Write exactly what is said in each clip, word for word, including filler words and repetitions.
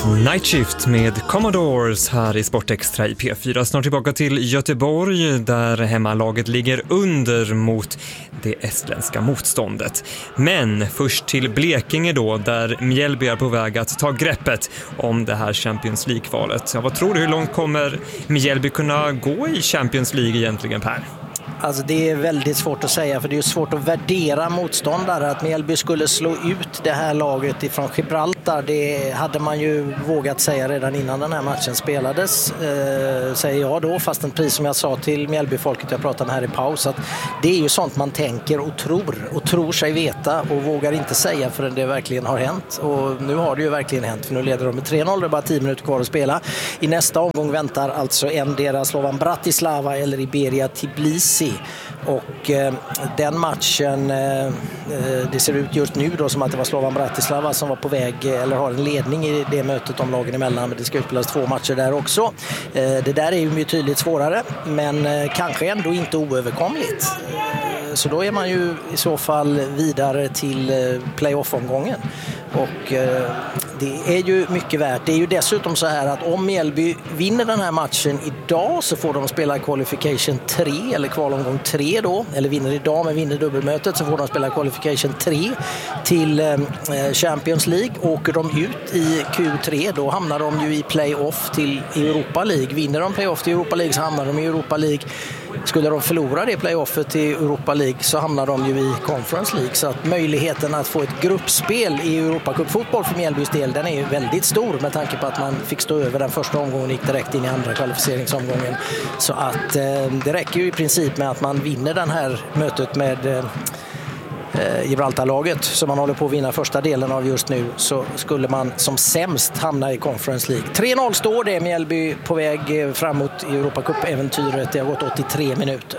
Night Shift med Commodores här i Sportextra i P fyra. Snart tillbaka till Göteborg där hemmalaget ligger under mot det estländska motståndet. Men först till Blekinge då, där Mjällby är på väg att ta greppet om det här Champions League-kvalet. Ja, vad tror du, hur långt kommer Mjällby kunna gå i Champions League egentligen, Per? Alltså det är väldigt svårt att säga, för det är svårt att värdera motståndare. Att Mjällby skulle slå ut det här laget ifrån Gibraltar, det hade man ju vågat säga redan innan den här matchen spelades, eh, säger jag då. Fast en pris som jag sa till Mjällby-folket jag pratade med här i paus, att det är ju sånt man tänker och tror och tror sig veta och vågar inte säga förrän det verkligen har hänt. Och nu har det ju verkligen hänt, för nu leder de med tre noll, det är bara tio minuter kvar att spela. I nästa omgång väntar alltså endera Slovan Bratislava eller Iberia Tbilisi. Och eh, den matchen, eh, det ser ut just nu då som att det var Slovan Bratislava som var på väg, eller har en ledning i det mötet om lagen emellan, men det ska utspelas två matcher där också. Eh, det där är ju mycket tydligt svårare, men eh, kanske ändå inte oöverkomligt. Eh, så då är man ju i så fall vidare till eh, playoff-omgången. Och eh, det är ju mycket värt. Det är ju dessutom så här att om Mjällby vinner den här matchen idag så får de spela qualification tre eller kvalomgång tre då, eller vinner idag men vinner dubbelmötet så får de spela qualification tre till eh, Champions League. Åker de ut i Q tre då hamnar de ju i playoff till Europa League. Vinner de playoff till Europa League så hamnar de i Europa League. Skulle de förlora det playoffet till Europa League så hamnar de ju i Conference League. Så att möjligheten att få ett gruppspel i Europacup-fotboll för Mjällbys del, den är ju väldigt stor med tanke på att man fick stå över den första omgången och gick direkt in i andra kvalificeringsomgången. Så att eh, det räcker ju i princip med att man vinner den här mötet med eh, Gibraltarlaget som man håller på att vinna första delen av just nu, så skulle man som sämst hamna i Conference League. tre noll står det, Mjällby på väg framåt i Europacup-äventyret. Det har gått åttiotre minuter.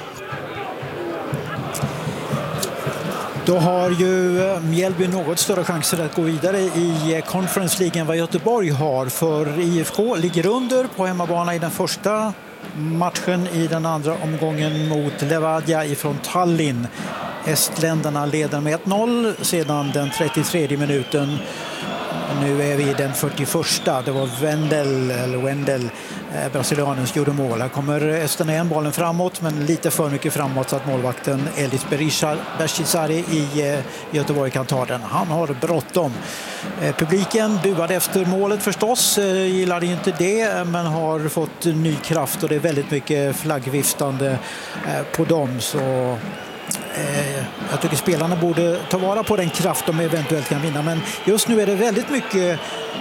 Då har ju Mjällby något större chanser att gå vidare i Conference League än vad Göteborg har, för I F K ligger under på hemmabana i den första matchen i den andra omgången mot Levadia ifrån Tallinn. Estländarna leder med ett noll sedan den trettiotredje minuten. Nu är vi i den fyrtioförsta. Det var Wendel, eller Wendel, eh, brasilianen, som gjorde mål. Här kommer Esterna igen, bollen framåt, men lite för mycket framåt så att målvakten Elis Berisha-Beshisari i eh, Göteborg kan ta den. Han har bråttom. Eh, publiken buade efter målet förstås, eh, gillade inte det, men har fått ny kraft och det är väldigt mycket flaggviftande eh, på dem, så... Jag tycker spelarna borde ta vara på den kraft de eventuellt kan vinna, men just nu är det väldigt mycket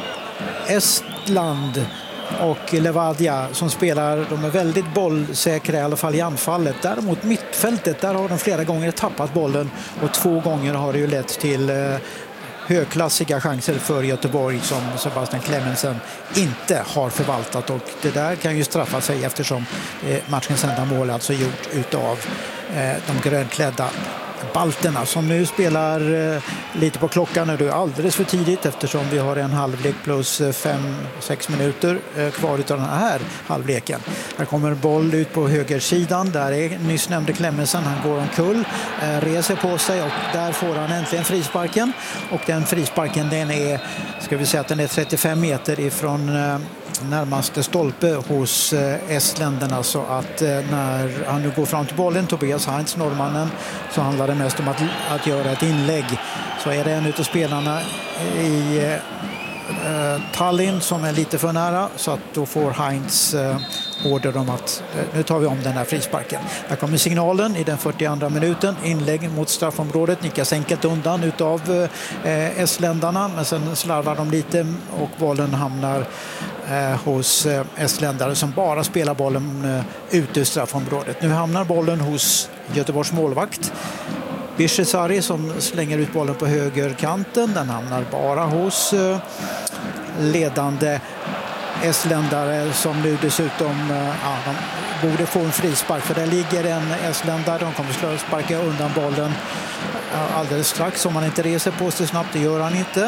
Estland och Levadia som spelar. De är väldigt bollsäkra i alla fall i anfallet. Däremot mittfältet, där har de flera gånger tappat bollen och två gånger har det ju lett till högklassiga chanser för Göteborg som Sebastian Clemensen inte har förvaltat, och det där kan ju straffa sig eftersom matchens enda mål alltså gjort utav de grönklädda balterna som nu spelar lite på klockan. Nu är det alldeles för tidigt eftersom vi har en halvlek plus fem sex minuter kvar av den här halvleken. Här kommer boll ut på högersidan. Där är nyss nämnde Clemensen. Han går omkull, reser på sig och där får han äntligen frisparken. Och den frisparken, den är, ska vi säga att den är trettiofem meter ifrån närmaste stolpe hos estländerna, så att när han nu går fram till bollen, Tobias Heinz, norrmannen, så handlar det mest om att, att göra ett inlägg. Så är det en utav spelarna i eh, Tallinn som är lite för nära, så att då får Heinz eh, order om att eh, nu tar vi om den här frisparken. Här kommer signalen i den fyrtioandra minuten, inlägg mot straffområdet, nickas enkelt undan utav eh, estländarna, men sen slarvar de lite och bollen hamnar Eh, hos eh, estländare som bara spelar bollen eh, ute ur straffområdet. Nu hamnar bollen hos Göteborgs målvakt Beshisari som slänger ut bollen på högerkanten. Den hamnar bara hos eh, ledande estländare som nu dessutom eh, ja, de borde få en frispark, för där ligger en estländare. De kommer slå sparka undan bollen eh, alldeles strax om man inte reser på sig snabbt. Det gör han inte.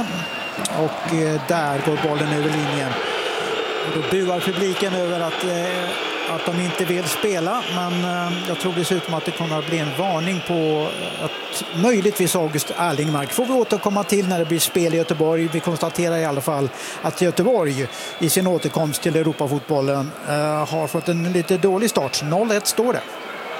Och eh, där går bollen över linjen. Och då buar publiken över att eh, att de inte vill spela, men jag tror dessutom att det kommer att bli en varning på att möjligtvis August Erlingmark får vi återkomma till när det blir spel i Göteborg. Vi konstaterar i alla fall att Göteborg i sin återkomst till Europafotbollen har fått en lite dålig start. noll ett står det.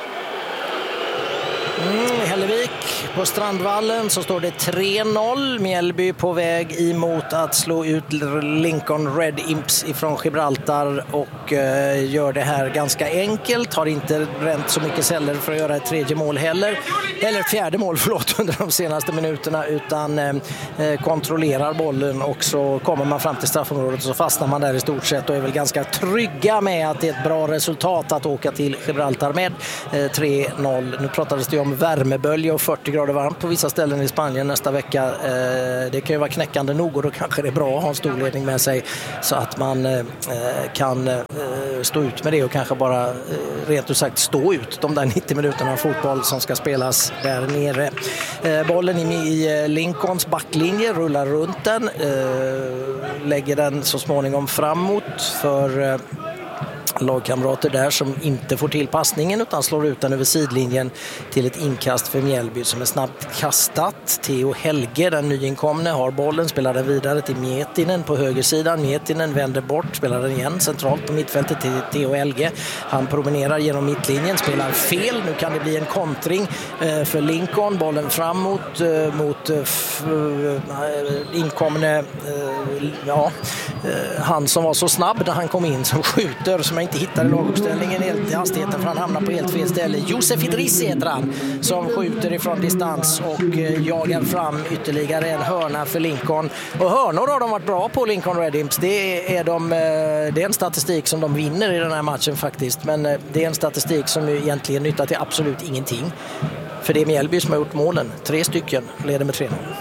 Mm, Hällevik på Strandvallen så står det tre noll. Mjällby på väg emot att slå ut Lincoln Red Imps ifrån Gibraltar och eh, gör det här ganska enkelt. Har inte bränt så mycket celler för att göra ett tredje mål heller. Eller fjärde mål, förlåt, under de senaste minuterna, utan eh, kontrollerar bollen och så kommer man fram till straffområdet och så fastnar man där i stort sett och är väl ganska trygga med att det är ett bra resultat att åka till Gibraltar med eh, tre noll. Nu pratades det om värmebölja och fyrtio grader varmt på vissa ställen i Spanien nästa vecka. Eh, det kan ju vara knäckande nog och då kanske det är bra att ha en stor ledning med sig så att man eh, kan eh, stå ut med det och kanske bara eh, rent ut sagt stå ut de där nittio minuterna av fotboll som ska spelas där nere. Eh, bollen in i Lincolns backlinje, rullar runt den, eh, lägger den så småningom framåt för eh, lagkamrater där som inte får till passningen utan slår ut den över sidlinjen till ett inkast för Mjällby som är snabbt kastat. Theo Helge, den nyinkomne, har bollen, spelar den vidare till Mietinen på högersidan. Mietinen vänder bort, spelar den igen centralt på mittfältet till Theo Helge. Han promenerar genom mittlinjen, spelar fel. Nu kan det bli en kontring eh, för Lincoln. Bollen framåt eh, mot eh, f- eh, inkomne eh, ja, eh, han som var så snabb när han kom in, som skjuter, som inte hittar i laguppställningen helt i hastigheten för han hamnar på helt fel ställe. Josef Idrissi heter han, som skjuter ifrån distans och jagar fram ytterligare en hörna för Lincoln. Och hörnor har de varit bra på, Lincoln Red Imps. Det är, de, det är en statistik som de vinner i den här matchen faktiskt. Men det är en statistik som egentligen nyttar till absolut ingenting. För det är Mjällby som har gjort målen. Tre stycken, leder med tre noll.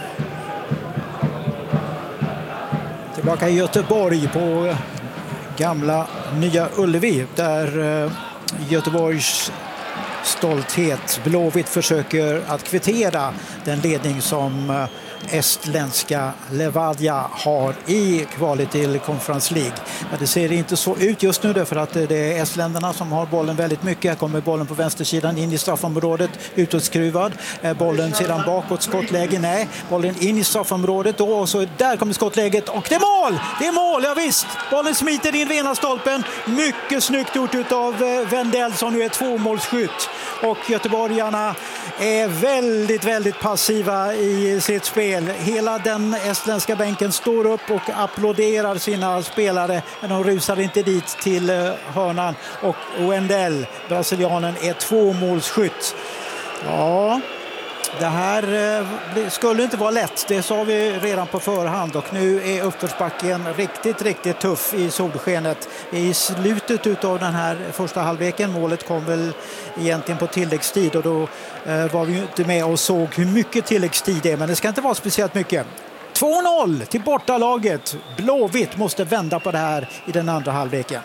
Tillbaka i Göteborg på gamla Nya Ullevi där Göteborgs stolthet Blåvitt försöker att kvittera den ledning som estländska Levadia har i kvalet till Conference League. Men det ser inte så ut just nu därför att det är estländerna som har bollen väldigt mycket. Här kommer bollen på vänstersidan in i straffområdet, utåtskruvad. Bollen sedan bakåt, skottläge, nej. Bollen in i straffområdet då och så där kommer skottläget och det är mål! Det är mål, ja visst! Bollen smiter in vid ena stolpen. Mycket snyggt gjort av Wendell som nu är tvåmålsskytt. Och göteborgarna är väldigt, väldigt passiva i sitt spel. Hela den estländska bänken står upp och applåderar sina spelare, men de rusar inte dit till hörnan. Och Wendell, brasilianen, är tvåmålsskytt. Ja, det här skulle inte vara lätt, det sa vi redan på förhand, och nu är uppförsbacken riktigt, riktigt tuff i solskenet. I slutet av den här första halvleken, målet kom väl egentligen på tilläggstid och då var vi ju inte med och såg hur mycket tilläggstid det är, men det ska inte vara speciellt mycket. två noll till bortalaget. Blåvitt måste vända på det här i den andra halvleken.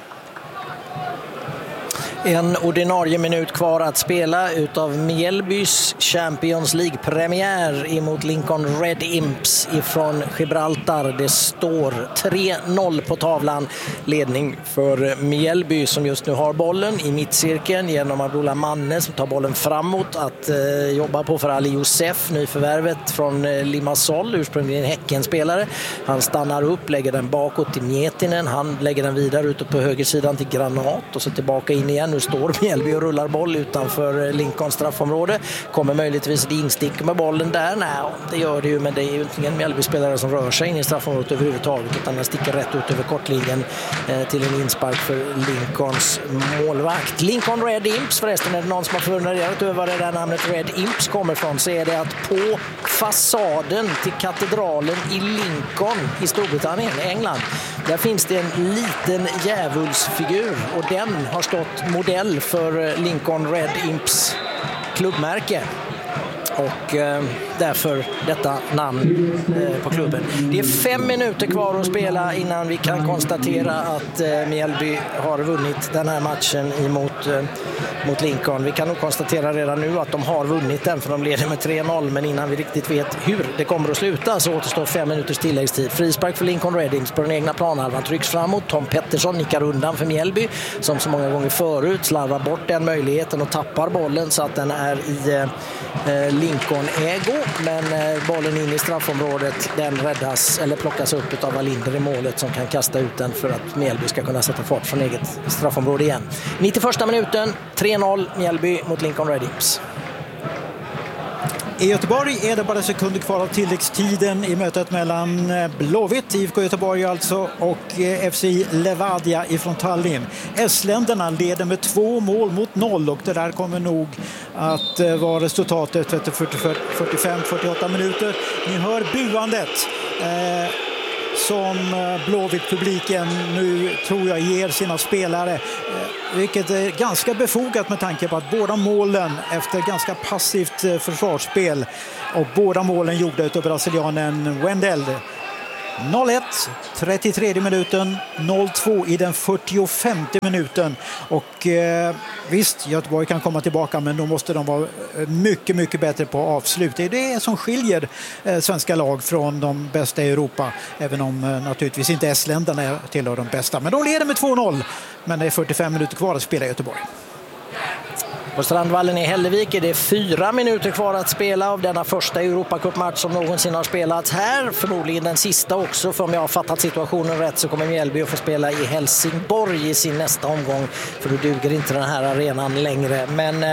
En ordinarie minut kvar att spela utav Mjällbys Champions League-premiär emot Lincoln Red Imps ifrån Gibraltar. Det står tre noll på tavlan. Ledning för Mjällby som just nu har bollen i mittcirkeln genom Abdullah Manne som tar bollen framåt att eh, jobba på för Ali Josef, nyförvärvet från eh, Limassol, ursprungligen Häckenspelare. Han stannar upp, lägger den bakåt till Mietinen. Han lägger den vidare ute på högersidan till Granat och så tillbaka in igen. Nu står Mjällby och rullar boll utanför Lincolns straffområde. Kommer möjligtvis ett instick med bollen där? Nej, det gör det ju, men det är ju ingen Mjällby-spelare som rör sig in i straffområdet överhuvudtaget, utan den sticker rätt ut över kortlinjen eh, till en inspark för Lincolns målvakt. Lincoln Red Imps, förresten, är det någon som har funderat över var det där namnet Red Imps kommer från, så är det att på fasaden till katedralen i Lincoln i Storbritannien, England, där finns det en liten djävulsfigur och den har stått modell för Lincoln Red Imps klubbmärke. och eh, därför detta namn eh, på klubben. Det är fem minuter kvar att spela innan vi kan konstatera att eh, Mjällby har vunnit den här matchen emot, eh, mot Lincoln. Vi kan nog konstatera redan nu att de har vunnit den, för de leder med tre noll, men innan vi riktigt vet hur det kommer att sluta så återstår fem minuters tilläggstid. Frispark för Lincoln Red Imps på den egna planhalvan, trycks framåt. Tom Pettersson nickar undan för Mjällby som så många gånger förut, slarvar bort den möjligheten och tappar bollen så att den är i eh, Lincoln-ägo, men eh, bollen in i straffområdet, den räddas eller plockas upp av Wallinder i målet som kan kasta ut den för att Mjällby ska kunna sätta fart från eget straffområde igen. nittioförsta minuten, tre noll Mjällby mot Lincoln Red Imps. I Göteborg är det bara sekunder kvar av tilläggstiden i mötet mellan Blåvitt, I F K Göteborg alltså, och F C Levadia ifrån Tallinn. Estländerna leder med två mål mot noll och det där kommer nog att vara resultatet efter fyrtiofem fyrtioåtta minuter. Ni hör buandet eh, som Blåvitt-publiken nu tror jag ger sina spelare, vilket är ganska befogat med tanke på att båda målen efter ganska passivt försvarsspel och båda målen gjorda av brasilianen Wendell. noll ett, trettiotredje minuten, noll två i den fyrtiofemte minuten. Och eh, visst, Göteborg kan komma tillbaka, men då måste de vara mycket, mycket bättre på avslut. Det är det som skiljer eh, svenska lag från de bästa i Europa. Även om eh, naturligtvis inte estländerna tillhör de bästa. Men de leder med två noll, men det är fyrtiofem minuter kvar att spela i Göteborg. På Strandvallen i Hällevik är det fyra minuter kvar att spela av denna första Europacup-match som någonsin har spelats här. Förmodligen den sista också, för om jag har fattat situationen rätt så kommer Mjällby att få spela i Helsingborg i sin nästa omgång, för då duger inte den här arenan längre. Men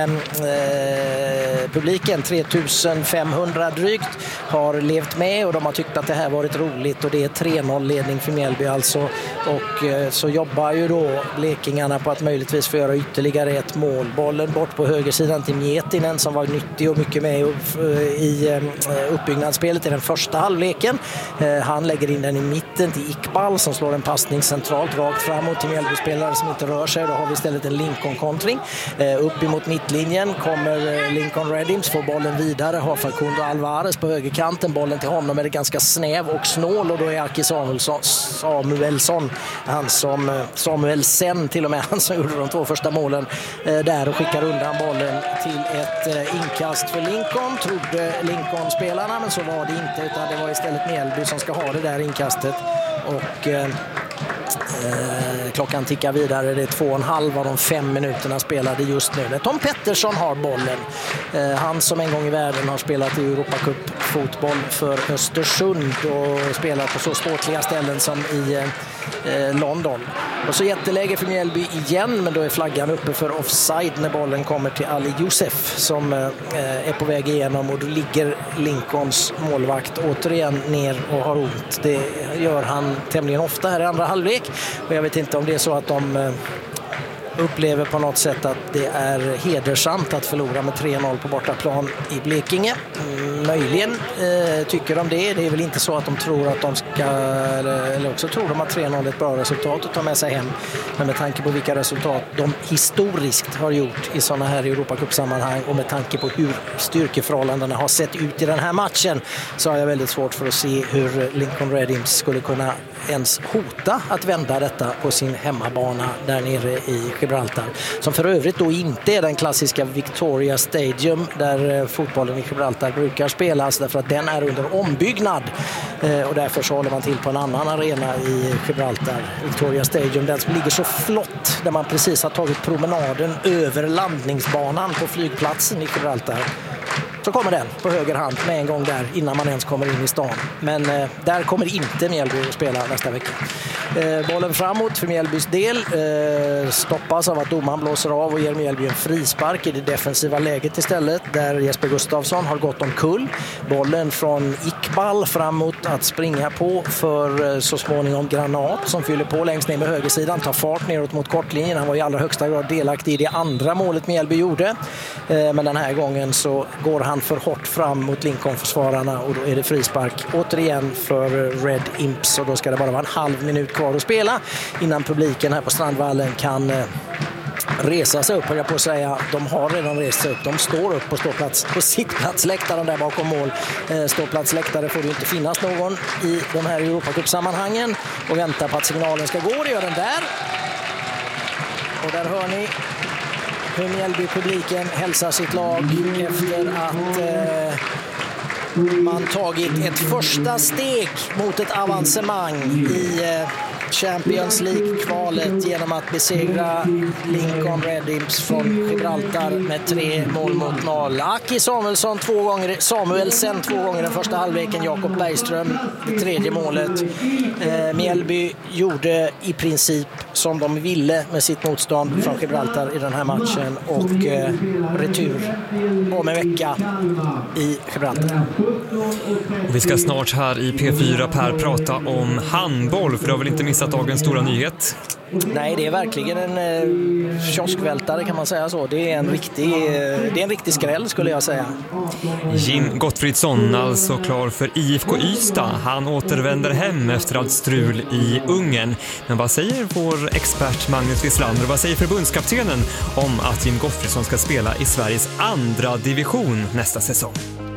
eh, publiken, tre tusen femhundra drygt, har levt med och de har tyckt att det här varit roligt, och det är tre noll ledning för Mjällby alltså. Och eh, så jobbar ju då blekingarna på att möjligtvis få göra ytterligare ett mål. Bollen bort på högersidan till Mjetinen som var nyttig och mycket med i uppbyggnadsspelet i den första halvleken. Han lägger in den i mitten till Iqbal som slår en passning centralt rakt framåt till Mjällby-spelare som inte rör sig. Då har vi istället en Lincoln-kontring. Upp emot mittlinjen kommer Lincoln Red Imps, får bollen vidare, har Facundo Alvarez på högerkanten. Bollen till honom är det ganska snäv och snål, och då är Aki Samuelsson, Samuelsson han som Samuelsen till och med, han som gjorde de två första målen där och skickar undan bollen till ett eh, inkast för Lincoln, trodde Lincoln-spelarna, men så var det inte, utan det var istället Mjällby som ska ha det där inkastet. Och eh, eh, klockan tickar vidare, det är två och en halv av de fem minuterna spelade just nu. Tom Pettersson har bollen, eh, han som en gång i världen har spelat i Europacup-fotboll för Östersund och spelat på så ståtliga ställen som i eh, London. Och så jätteläge för Mjällby igen, men då är flaggan uppe för offside när bollen kommer till Ali Youssef som eh, är på väg igenom, och då ligger Lincolns målvakt återigen ner och har ont. Det gör han tämligen ofta här i andra halvlek, och jag vet inte om det är så att de eh, upplever på något sätt att det är hedersamt att förlora med tre noll på bortaplan i Blekinge. Mm, möjligen eh, tycker de det. Det är väl inte så att de tror att de ska, eller, eller också tror de att tre noll är ett bra resultat att ta med sig hem. Men med tanke på vilka resultat de historiskt har gjort i sådana här Europacup-sammanhang, och med tanke på hur styrkeförhållandena har sett ut i den här matchen, så har jag väldigt svårt för att se hur Lincoln Red Imps skulle kunna ens hota att vända detta på sin hemmabana där nere i Gibraltar, som för övrigt då inte är den klassiska Victoria Stadium där fotbollen i Gibraltar brukar spelas, därför att den är under ombyggnad, och därför så håller man till på en annan arena i Gibraltar. Victoria Stadium, den som ligger så flott, där man precis har tagit promenaden över landningsbanan på flygplatsen i Gibraltar. Så kommer den på höger hand med en gång där innan man ens kommer in i stan. Men eh, där kommer inte Mjällby att spela nästa vecka. Eh, bollen framåt för Mjällbys del eh, stoppas av att domaren blåser av och ger Mjällby en frispark i det defensiva läget istället, där Jesper Gustafsson har gått omkull. Bollen från Iqbal framåt att springa på för eh, så småningom Granat som fyller på längst ner med högersidan, tar fart neråt mot kortlinjen. Han var i allra högsta grad delaktig i det andra målet Mjällby gjorde. Eh, men den här gången så går han för hårt fram mot Lincoln-försvararna, och då är det frispark återigen för Red Imps, och då ska det bara vara en halv minut kvar att spela innan publiken här på Strandvallen kan resa sig upp, höll jag på att säga. De har redan rest sig upp. De står upp på ståplats, på sittplatsläktaren där bakom mål. Eh, ståplatsläktare får det inte finnas någon i de här Europacup-sammanhangen och väntar på att signalen ska gå. Det gör den där. Och där hör ni hur Mjällby-publiken hälsar sitt lag efter att eh, man tagit ett första steg mot ett avancemang i eh, Champions League-kvalet genom att besegra Lincoln Red Imps från Gibraltar med tre mål mot noll. Aki Samuelsson två gånger, Samuelsen två gånger den första halvleken, Jakob Bergström det tredje målet. Eh, Mjällby gjorde i princip som de ville med sitt motstånd från Gibraltar i den här matchen och eh, retur om en vecka i Gibraltar. Och vi ska snart här i P fyra Per prata om handboll, för du har väl inte missat dagens stora nyhet? Nej, det är verkligen en eh, kioskvältare, kan man säga så. Det är en riktig, eh, det är en riktig skräll, skulle jag säga. Jim Gottfridsson, alltså klar för I F K Ystad. Han återvänder hem efter allt strul i Ungern. Men vad säger vår expert Magnus Wislander och vad säger förbundskaptenen om att Jim Gottfridsson ska spela i Sveriges andra division nästa säsong?